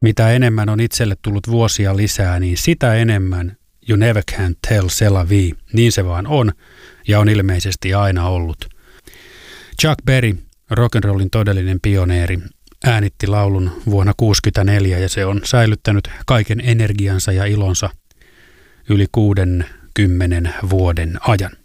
Mitä enemmän on itselle tullut vuosia lisää, niin sitä enemmän You Never Can Tell C'est La Vie. Niin se vaan on ja on ilmeisesti aina ollut. Chuck Berry, rock'n'rollin todellinen pioneeri, äänitti laulun vuonna 1964 ja se on säilyttänyt kaiken energiansa ja ilonsa yli 60 vuoden ajan.